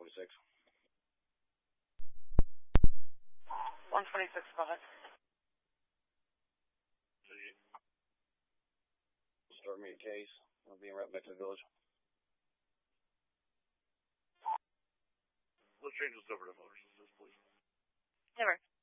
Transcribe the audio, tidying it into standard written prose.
126. 126, go ahead. Start me a case. I'll be right back to the village. Let's change this over to motor assist, please. Never.